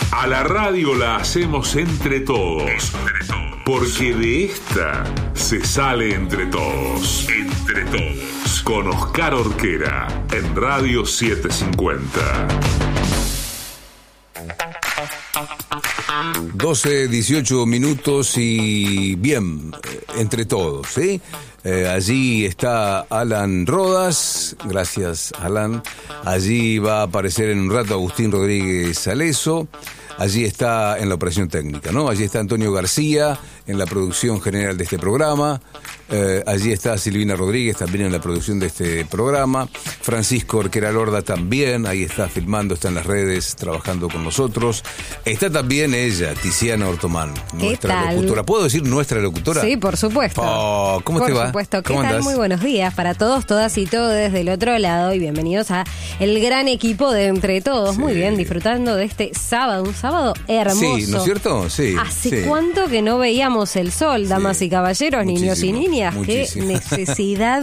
A la radio la hacemos entre todos. Porque de esta se sale entre todos. Entre todos. Con Oscar Orquera en Radio 750. 12:18 minutos y bien, entre todos, ¿sí? Allí está Alan Rodas, gracias Alan. Allí va a aparecer en un rato Agustín Rodríguez Saleso. Allí está en la operación técnica, ¿no? Allí está Antonio García en la producción general de este programa. Allí está Silvina Rodríguez también en la producción de este programa. Francisco Orquera Lorda también, ahí está filmando, está en las redes trabajando con nosotros. Está también ella, Tiziana Ortomán, nuestra locutora. ¿Puedo decir nuestra locutora? Sí, por supuesto. Oh, ¿cómo te va? Por supuesto. ¿Qué tal? Andás? Muy buenos días para todos, todas y todos desde el otro lado y bienvenidos a el gran equipo de Entre Todos. Sí. Muy bien, disfrutando de este sábado, un sábado hermoso. Sí, ¿no es cierto? Sí. ¿Hace cuánto que no veíamos el sol, damas y caballeros, niños y niñas? Muchísimo. Qué necesidad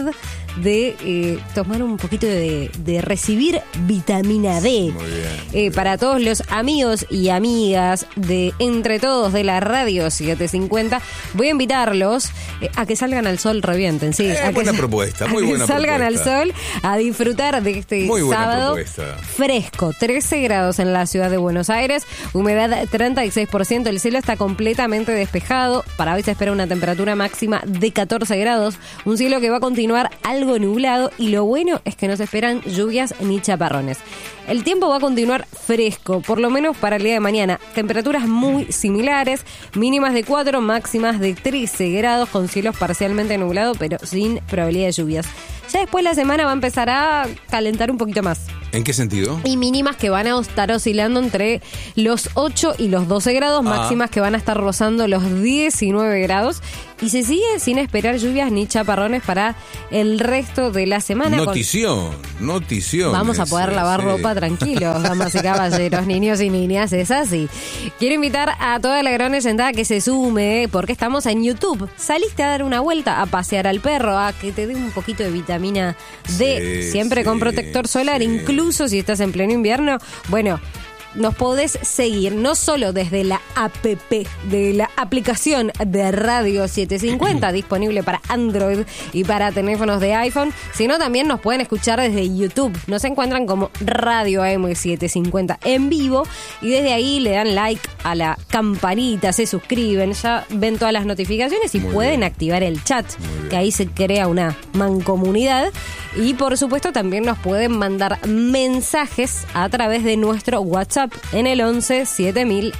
de tomar un poquito de recibir vitamina D. Muy bien. Para todos los amigos y amigas de Entre Todos de la Radio 750, voy a invitarlos a que salgan al sol, revienten, sí. Buena propuesta, muy buena propuesta. Salgan al sol a disfrutar de este sábado fresco, 13 grados en la ciudad de Buenos Aires, humedad 36%, el cielo está completamente despejado, para hoy se espera una temperatura máxima de 14 grados, un cielo que va a continuar algo nublado y lo bueno es que no se esperan lluvias ni chaparrones. El tiempo va a continuar fresco, por lo menos para el día de mañana. Temperaturas muy similares, mínimas de 4, máximas de 13 grados, con cielos parcialmente nublados, pero sin probabilidad de lluvias. Ya después la semana va a empezar a calentar un poquito más. ¿En qué sentido? Y mínimas que van a estar oscilando entre los 8 y los 12 grados, máximas que van a estar rozando los 19 grados. Y se sigue sin esperar lluvias ni chaparrones para el resto de la semana. Notición. Vamos a poder lavar ropa tranquilos, damas y caballeros, niños y niñas, es así. Quiero invitar a toda la gran leyenda que se sume, porque estamos en YouTube. Saliste a dar una vuelta, a pasear al perro, a que te dé un poquito de vitamina D, siempre con protector solar, incluso si estás en pleno invierno. Bueno, nos podés seguir no solo desde la app de la aplicación de Radio 750 disponible para Android y para teléfonos de iPhone, sino también nos pueden escuchar desde YouTube. Nos encuentran como Radio AM750 en vivo y desde ahí le dan like a la campanita, se suscriben, ya ven todas las notificaciones y pueden activar el chat, que ahí se crea una mancomunidad. Y por supuesto también nos pueden mandar mensajes a través de nuestro WhatsApp en el 11 7000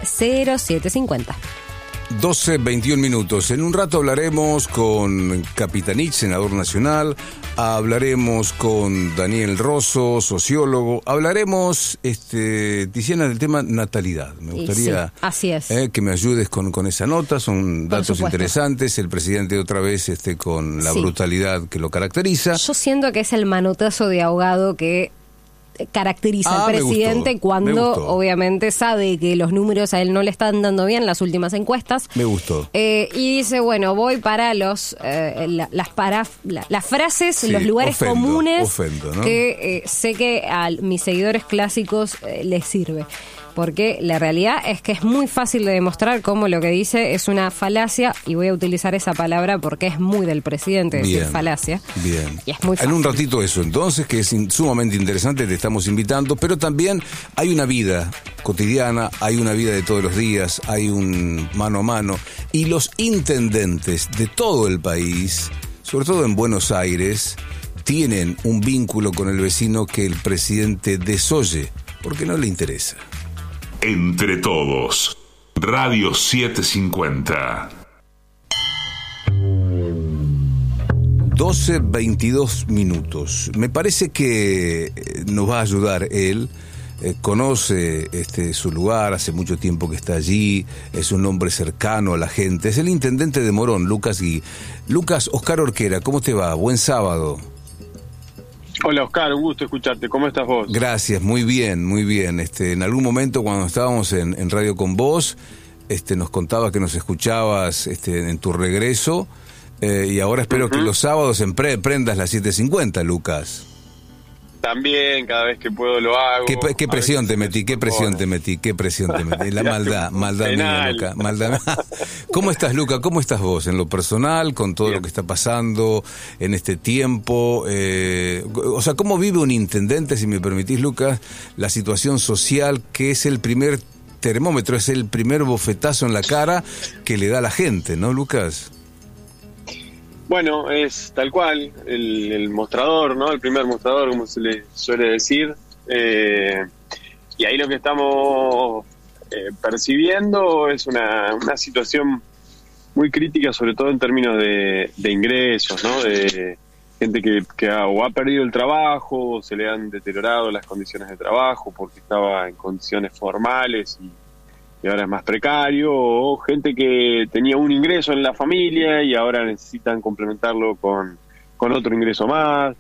0750. 12:21 minutos. En un rato hablaremos con Capitanich, senador nacional. Hablaremos con Daniel Rosso, sociólogo. Hablaremos, Tiziana, del tema natalidad. Me gustaría así es. Que me ayudes con esa nota. Son datos interesantes. El presidente otra vez con la brutalidad que lo caracteriza. Yo siento que es el manotazo de ahogado que caracteriza al presidente cuando obviamente sabe que los números a él no le están dando bien, las últimas encuestas. Me gustó. Y dice, bueno, voy para las frases, los lugares comunes ¿no? que sé que a mis seguidores clásicos les sirve. Porque la realidad es que es muy fácil de demostrar cómo lo que dice es una falacia, y voy a utilizar esa palabra porque es muy del presidente decir falacia. Bien. Y es muy fácil. En un ratito eso, entonces, que es sumamente interesante, te estamos invitando, pero también hay una vida cotidiana, hay una vida de todos los días, hay un mano a mano, y los intendentes de todo el país, sobre todo en Buenos Aires, tienen un vínculo con el vecino que el presidente desoye, porque no le interesa. Entre Todos, Radio 750. 12:22 minutos. Me parece que nos va a ayudar él. Conoce su lugar, hace mucho tiempo que está allí, es un hombre cercano a la gente. Es el intendente de Morón, Lucas Gui. Lucas, Oscar Orquera, ¿cómo te va? Buen sábado. Hola Oscar, un gusto escucharte. ¿Cómo estás vos? Gracias, muy bien, muy bien. En algún momento cuando estábamos en Radio con vos, nos contabas que nos escuchabas en tu regreso, y ahora espero que los sábados prendas las 7:50, Lucas. También, cada vez que puedo lo hago. ¿Qué presión te metí? ¿Qué presión te metí? La maldad mía, Luca. Maldad. ¿Cómo estás, Luca? ¿Cómo estás vos en lo personal, con todo lo que está pasando en este tiempo? O sea, ¿cómo vive un intendente, si me permitís, Lucas, la situación social, que es el primer termómetro, es el primer bofetazo en la cara que le da a la gente, ¿no, Lucas? Bueno, es tal cual, el mostrador, ¿no? El primer mostrador, como se le suele decir. Y ahí lo que estamos percibiendo es una situación muy crítica, sobre todo en términos de ingresos, ¿no? De gente que o ha perdido el trabajo, o se le han deteriorado las condiciones de trabajo porque estaba en condiciones formales y ahora es más precario, o gente que tenía un ingreso en la familia y ahora necesitan complementarlo con otro ingreso más.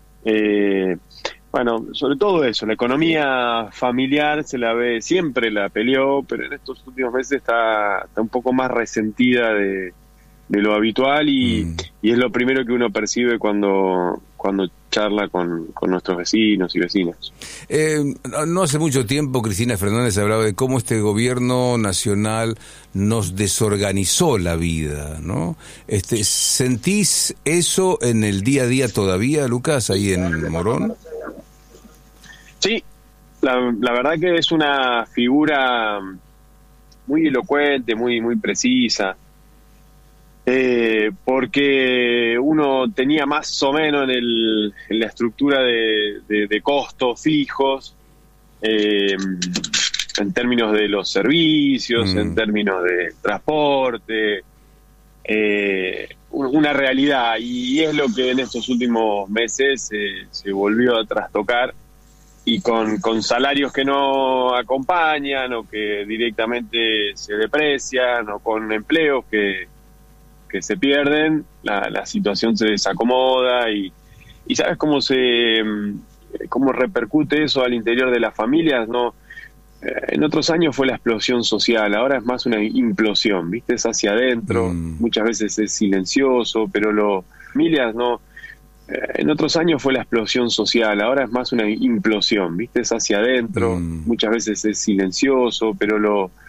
Bueno, sobre todo eso, la economía familiar se la ve, siempre la peleó, pero en estos últimos meses está un poco más resentida de lo habitual y es lo primero que uno percibe cuando charla con nuestros vecinos y vecinas. No hace mucho tiempo Cristina Fernández hablaba de cómo este gobierno nacional nos desorganizó la vida, ¿no? ¿Sentís eso en el día a día todavía, Lucas, ahí en Morón? Sí, la verdad que es una figura muy elocuente, muy precisa. Porque uno tenía más o menos en la estructura de costos fijos, en términos de los servicios, en términos de transporte, una realidad, y es lo que en estos últimos meses se volvió a trastocar, y con salarios que no acompañan o que directamente se deprecian, o con empleos que se pierden, la situación se desacomoda y ¿sabes cómo repercute eso al interior de las familias? No, en otros años fue la explosión social, ahora es más una implosión, ¿viste? Es hacia adentro, muchas veces es silencioso, pero las familias no. En otros años fue la explosión social, ahora es más una implosión, ¿viste? Es hacia adentro, muchas veces es silencioso, pero